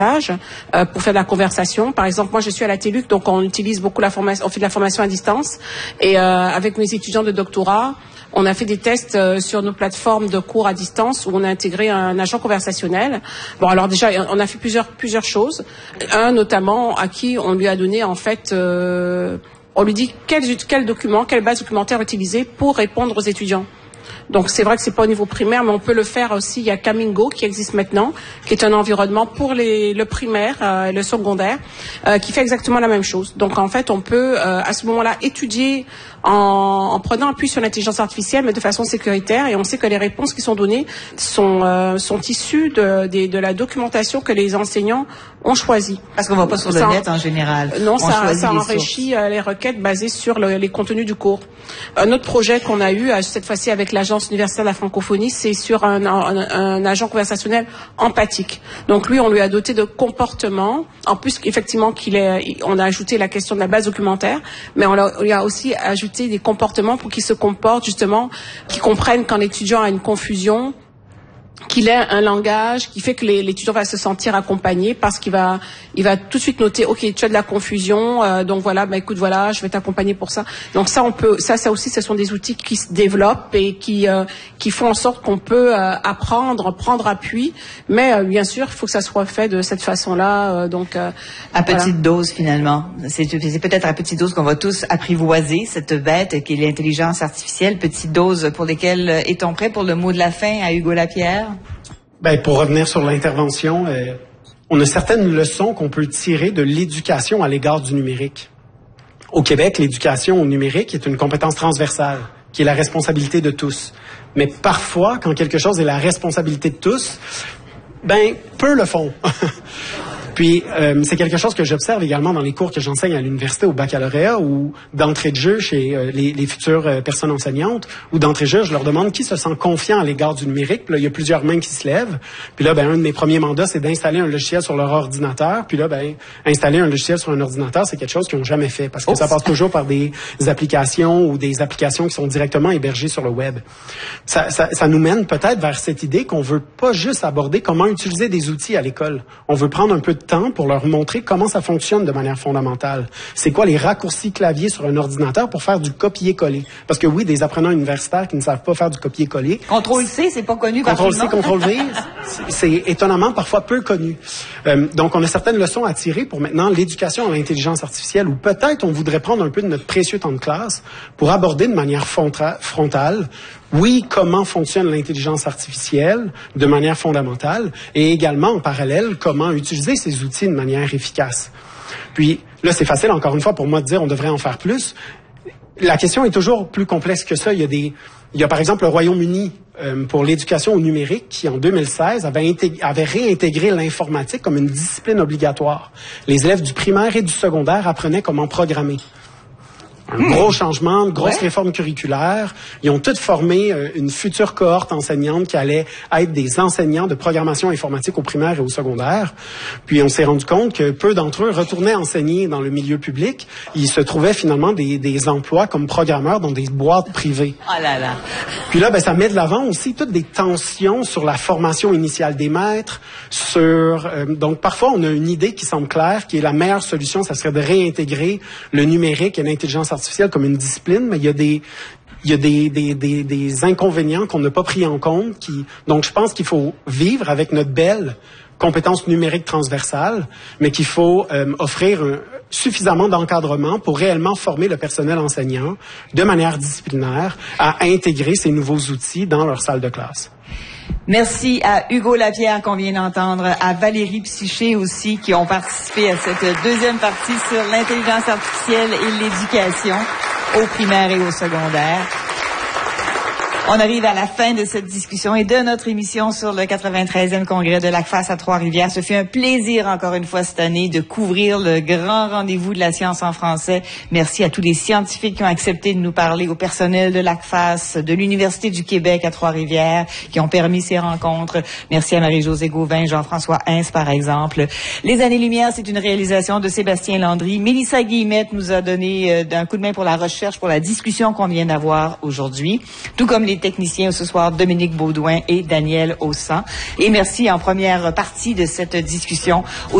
pour faire de la conversation. Par exemple, moi je suis à la TELUC, donc on utilise beaucoup on fait de la formation à distance et avec mes étudiants de doctorat, on a fait des tests sur nos plateformes de cours à distance où on a intégré un agent conversationnel. Bon, alors déjà, on a fait plusieurs choses. Un notamment à qui on lui a donné en fait, on lui dit quel document, quelle base documentaire utiliser pour répondre aux étudiants. Donc c'est vrai que c'est pas au niveau primaire, mais on peut le faire aussi. Il y a Camingo qui existe maintenant, qui est un environnement pour le primaire et le secondaire, qui fait exactement la même chose. Donc en fait, on peut à ce moment-là étudier en prenant appui sur l'intelligence artificielle, mais de façon sécuritaire. Et on sait que les réponses qui sont données sont issues de la documentation que les enseignants ont choisie. Parce qu'on va pas sur le net en général. Non, ça enrichit les requêtes basées sur les contenus du cours. Un autre projet qu'on a eu, cette fois-ci avec l'Agence universitaire de la francophonie, c'est sur un agent conversationnel empathique. Donc lui, on lui a doté de comportements. En plus, effectivement, on a ajouté la question de la base documentaire, mais on lui a aussi ajouté des comportements pour qu'il se comporte justement, qu'il comprenne quand l'étudiant a une confusion, qu'il ait un langage qui fait que l'étudiant va se sentir accompagné parce qu'il va tout de suite noter, ok, tu as de la confusion, donc voilà, écoute, voilà, je vais t'accompagner pour ça. Donc ça aussi, ce sont des outils qui se développent et qui font en sorte qu'on peut apprendre, prendre appui, mais bien sûr, il faut que ça soit fait de cette façon-là. À petite dose finalement. C'est peut-être à petite dose qu'on va tous apprivoiser cette bête qui est l'intelligence artificielle. Petite dose pour lesquelles est-on prêt pour le mot de la fin à Hugo Lapierre? Pour revenir sur l'intervention, on a certaines leçons qu'on peut tirer de l'éducation à l'égard du numérique. Au Québec, l'éducation au numérique est une compétence transversale, qui est la responsabilité de tous. Mais parfois, quand quelque chose est la responsabilité de tous, peu le font. Puis, c'est quelque chose que j'observe également dans les cours que j'enseigne à l'université au baccalauréat ou d'entrée de jeu chez les futures personnes enseignantes, ou d'entrée de jeu, je leur demande qui se sent confiant à l'égard du numérique. Puis là, il y a plusieurs mains qui se lèvent. Puis là, un de mes premiers mandats, c'est d'installer un logiciel sur leur ordinateur. Puis là, installer un logiciel sur un ordinateur, c'est quelque chose qu'ils n'ont jamais fait parce que ça passe toujours par des applications ou des applications qui sont directement hébergées sur le web. Ça nous mène peut-être vers cette idée qu'on veut pas juste aborder comment utiliser des outils à l'école. On veut prendre un peu de temps pour leur montrer comment ça fonctionne de manière fondamentale. C'est quoi les raccourcis clavier sur un ordinateur pour faire du copier-coller? Parce que oui, des apprenants universitaires qui ne savent pas faire du copier-coller. Ctrl-C, c'est pas connu. Ctrl-C, Ctrl-V, c'est étonnamment parfois peu connu. Donc, on a certaines leçons à tirer pour maintenant l'éducation à l'intelligence artificielle, où peut-être on voudrait prendre un peu de notre précieux temps de classe pour aborder de manière frontale oui, comment fonctionne l'intelligence artificielle de manière fondamentale et également en parallèle, comment utiliser ces outils de manière efficace. Puis là, c'est facile encore une fois pour moi de dire on devrait en faire plus. La question est toujours plus complexe que ça. Il y a par exemple le Royaume-Uni pour l'éducation au numérique qui en 2016 avait réintégré l'informatique comme une discipline obligatoire. Les élèves du primaire et du secondaire apprenaient comment programmer. Un gros changement, une grosse réforme curriculaire. Ils ont tous formé une future cohorte enseignante qui allait être des enseignants de programmation informatique au primaire et au secondaire. Puis on s'est rendu compte que peu d'entre eux retournaient enseigner dans le milieu public. Ils se trouvaient finalement des emplois comme programmeurs dans des boîtes privées. Oh là là. Puis là, ça met de l'avant aussi toutes des tensions sur la formation initiale des maîtres, donc parfois on a une idée qui semble claire, qui est la meilleure solution, ça serait de réintégrer le numérique et l'intelligence artificielle comme une discipline, mais il y a des inconvénients qu'on n'a pas pris en compte. Donc, je pense qu'il faut vivre avec notre belle compétence numérique transversale, mais qu'il faut offrir suffisamment d'encadrement pour réellement former le personnel enseignant de manière disciplinaire à intégrer ces nouveaux outils dans leur salle de classe. Merci à Hugo Lapierre qu'on vient d'entendre, à Valérie Psyché aussi qui ont participé à cette deuxième partie sur l'intelligence artificielle et l'éducation au primaire et au secondaire. On arrive à la fin de cette discussion et de notre émission sur le 93e congrès de l'ACFAS à Trois-Rivières. Ce fut un plaisir encore une fois cette année de couvrir le grand rendez-vous de la science en français. Merci à tous les scientifiques qui ont accepté de nous parler, au personnel de l'ACFAS, de l'Université du Québec à Trois-Rivières qui ont permis ces rencontres. Merci à Marie-Josée Gauvin, Jean-François Hins par exemple. Les Années-Lumière, c'est une réalisation de Sébastien Landry. Mélissa Guillemette nous a donné un coup de main pour la recherche, pour la discussion qu'on vient d'avoir aujourd'hui, tout comme les techniciens ce soir, Dominique Baudouin et Daniel Ossan. Et merci en première partie de cette discussion